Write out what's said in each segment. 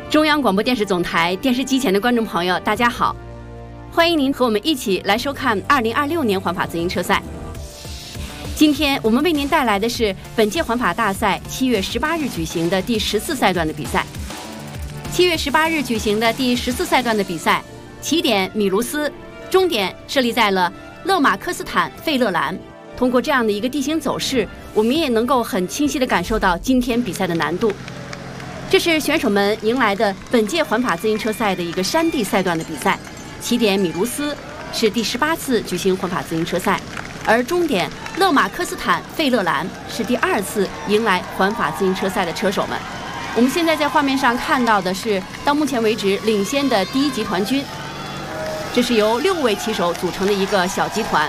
中央广播电视总台电视机前的观众朋友，大家好，欢迎您和我们一起来收看2026年环法自行车赛。今天我们为您带来的是本届环法大赛7月18日举行的第14赛段的比赛。7月18日举行的第14赛段的比赛，起点米卢斯，终点设立在了勒马克斯坦费勒兰。通过这样的一个地形走势，我们也能够很清晰地感受到今天比赛的难度。这是选手们迎来的本届环法自行车赛的一个山地赛段的比赛。起点米卢斯是第18次举行环法自行车赛，而终点勒马克斯坦费勒兰是第2次迎来环法自行车赛的车手们。我们现在在画面上看到的是到目前为止领先的第1集团军，这是由6位骑手组成的一个小集团。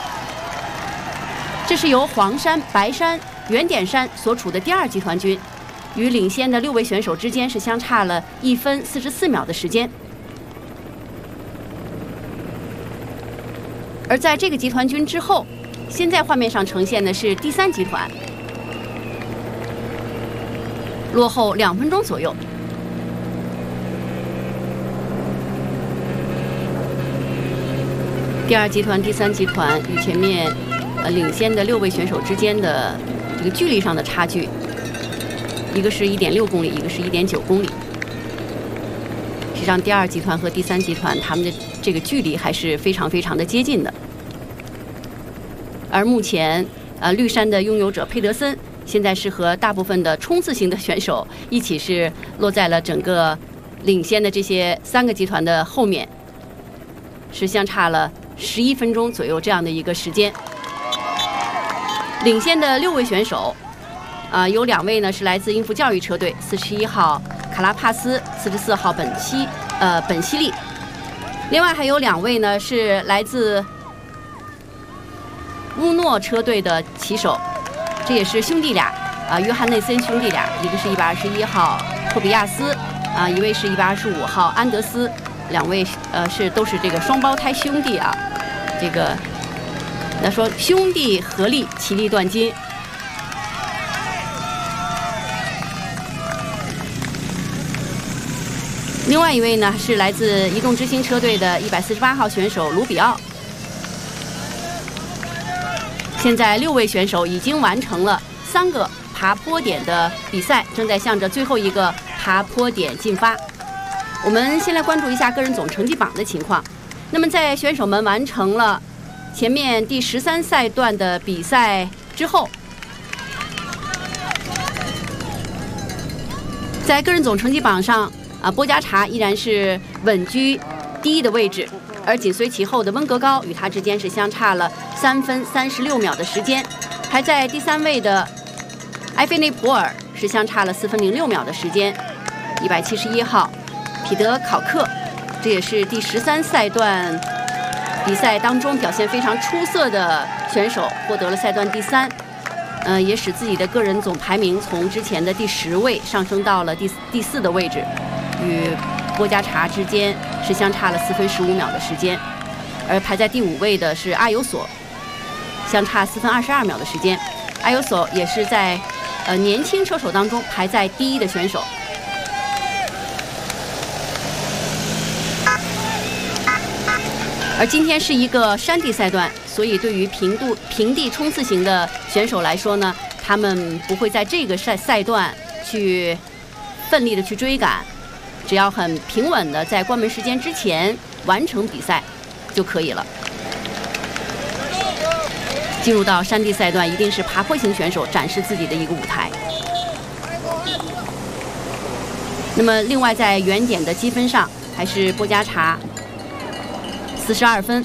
这是由黄山、白山、圆点山所处的第2集团军，与领先的6位选手之间是相差了1分44秒的时间。而在这个集团军之后，现在画面上呈现的是第3集团，落后2分钟左右。第2集团、第3集团与前面领先的6位选手之间的这个距离上的差距，一个是1.6公里，一个是1.9公里。实际上，第2集团和第3集团他们的这个距离还是非常的接近的。而目前，绿山的拥有者佩德森现在是和大部分的冲刺型的选手一起是落在了整个领先的这些3个集团的后面，是相差了11分钟左右这样的一个时间。领先的6位选手，有2位呢是来自英孚教育车队，41号卡拉帕斯，44号本西利。另外还有2位呢是来自乌诺车队的骑手，这也是兄弟俩，约翰内森兄弟俩，一个是121号托比亚斯，一位是125号安德斯，2位都是这个双胞胎兄弟啊，这个。那说兄弟合力，其利断金。另外一位呢是来自移动之星车队的148号选手卢比奥。现在6位选手已经完成了3个爬坡点的比赛，正在向着最后一个爬坡点进发。我们先来关注一下个人总成绩榜的情况。那么在选手们完成了前面第13赛段的比赛之后，在个人总成绩榜上，波加查依然是稳居第1的位置，而紧随其后的温格高与他之间是相差了3分36秒的时间。排在第3位的埃菲内普尔是相差了4分06秒的时间。171号彼得考克，这也是第13赛段比赛当中表现非常出色的选手，获得了赛段第3，也使自己的个人总排名从之前的第10位上升到了第4的位置，与波加查之间是相差了4分15秒的时间。而排在第5位的是阿尤索，相差4分22秒的时间。阿尤索也是在年轻车手当中排在第1的选手。而今天是一个山地赛段，所以对于平地冲刺型的选手来说呢，他们不会在这个赛段去奋力的去追赶，只要很平稳的在关门时间之前完成比赛就可以了。进入到山地赛段，一定是爬坡型选手展示自己的一个舞台。那么另外在原点的积分上，还是波加查42分，